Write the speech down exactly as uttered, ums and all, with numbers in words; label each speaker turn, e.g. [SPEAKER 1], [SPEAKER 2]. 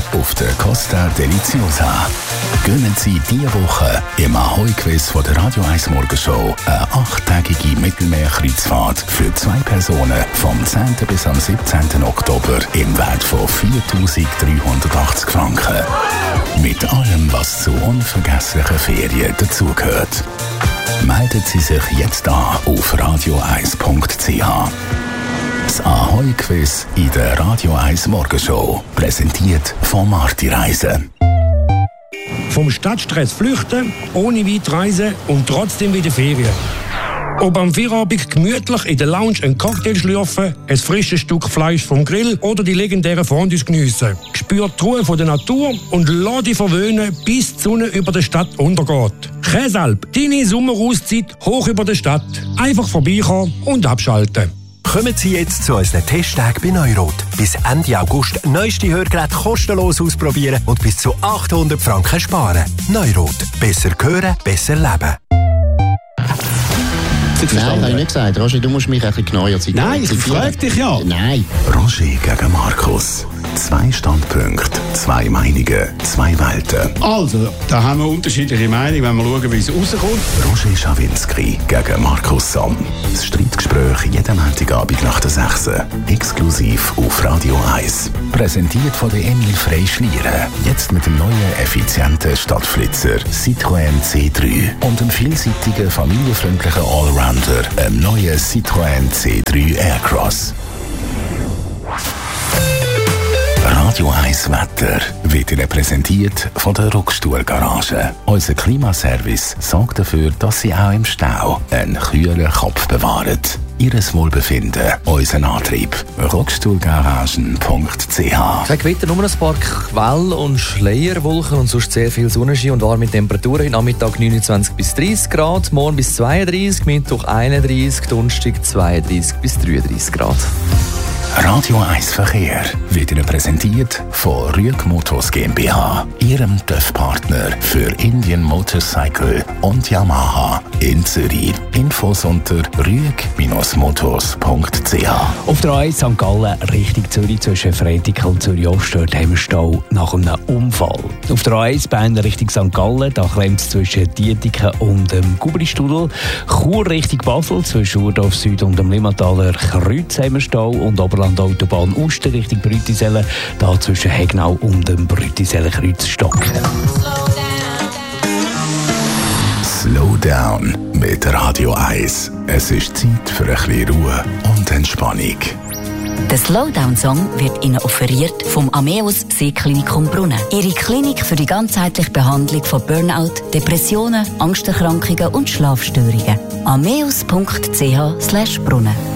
[SPEAKER 1] auf der Costa Deliciosa. Gönnen Sie diese Woche im Ahoi-Quiz von der Radio eins Morgenshow eine achttägige Mittelmeerkreuzfahrt für zwei Personen vom zehnten bis am siebzehnten Oktober im Wert von viertausenddreihundertachtzig Franken. Mit allem, was zu unvergesslichen Ferien dazugehört. Melden Sie sich jetzt an auf radio eins punkt c h. Das Ahoi-Quiz in der Radio eins Morgenshow. Präsentiert von Marti Reisen.
[SPEAKER 2] Vom Stadtstress flüchten, ohne weit reisen und trotzdem wieder Ferien. Ob am Feierabend gemütlich in der Lounge einen Cocktail schlürfen, ein frisches Stück Fleisch vom Grill oder die legendären Fondues geniessen. Spürt die Ruhe von der Natur und lass dich verwöhnen, bis die Sonne über der Stadt untergeht. Käsalp, deine Sommerauszeit hoch über der Stadt. Einfach vorbeikommen und abschalten.
[SPEAKER 3] Kommen Sie jetzt zu unseren Testtagen bei Neurot. Bis Ende August neueste Hörgeräte kostenlos ausprobieren und bis zu achthundert Franken sparen. Neurot. Besser hören, besser leben.
[SPEAKER 4] Nein, habe ich nicht gesagt. Roger, du musst mich ein bisschen genauer zitieren.
[SPEAKER 5] Nein, ich frage dich ja.
[SPEAKER 4] Nein.
[SPEAKER 1] Roger gegen Markus. Zwei Standpunkte, zwei Meinungen, zwei Welten.
[SPEAKER 5] Also, da haben wir unterschiedliche Meinungen, wenn wir schauen, wie es rauskommt.
[SPEAKER 1] Roger Schawinski gegen Markus Somm. Das Streitgespräch jeden Montagabend nach der sechs. Exklusiv auf Radio eins. Präsentiert von der Emil Frey Schlieren. Jetzt mit dem neuen, effizienten Stadtflitzer Citroën C drei. Und dem vielseitigen, familienfreundlichen Allrounder, einem neuen Citroën C drei Aircross. Radio eins Wetter wird Ihnen präsentiert von der Ruckstuhl-Garage. Unser Klimaservice sorgt dafür, dass Sie auch im Stau einen kühlen Kopf bewahren. Ihres Wohlbefinden, unseren Antrieb. ruckstuhlgaragen punkt c h.
[SPEAKER 6] Kein Gewitter, nur ein paar Quell- und Schleierwolken und sonst sehr viel Sonnenschein und warme Temperaturen. Heute Nachmittag neunundzwanzig bis dreißig Grad, morgen bis zweiunddreißig, Mittwoch einunddreißig, Donnerstag zweiunddreißig bis dreiunddreißig Grad.
[SPEAKER 1] Radio eins Verkehr wird Ihnen präsentiert von Rüeg Motors GmbH, Ihrem T Ö F-Partner für Indian Motorcycle und Yamaha in Zürich. Infos unter rüeg Motors punkt c h.
[SPEAKER 7] Auf der A eins Sankt Gallen Richtung Zürich zwischen Freitag und Zürich Ost dort haben wir Stau nach einem Unfall. Auf der A eins Bern Richtung Sankt Gallen, da klemmt es zwischen Dietiken und dem Gubristudel. Chur Richtung Basel zwischen Urdorf Süd und dem Limmataler Kreuz haben wir Stau und Oberland Autobahn Osten Richtung Brütisellen, da zwischen Hegnau und dem Brütisellen Kreuzstock.
[SPEAKER 1] Slow down mit Radio eins. Es ist Zeit für ein bisschen Ruhe und Entspannung.
[SPEAKER 8] Der Slowdown-Song wird Ihnen offeriert vom Ameus Seeklinikum Brunnen. Ihre Klinik für die ganzheitliche Behandlung von Burnout, Depressionen, Angsterkrankungen und Schlafstörungen. ameus punkt c h slash brunnen